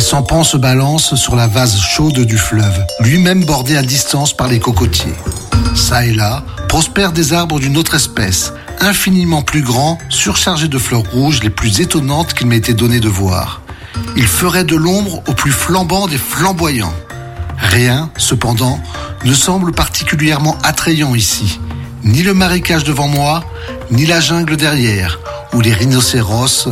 sampan se balance sur la vase chaude du fleuve, lui-même bordé à distance par les cocotiers. Ça et là, prospèrent des arbres d'une autre espèce, infiniment plus grands, surchargés de fleurs rouges les plus étonnantes qu'il m'ait été donné de voir. Ils feraient de l'ombre au plus flambant des flamboyants. Rien, cependant, ne semble particulièrement attrayant ici. Ni le marécage devant moi, ni la jungle derrière, où les rhinocéros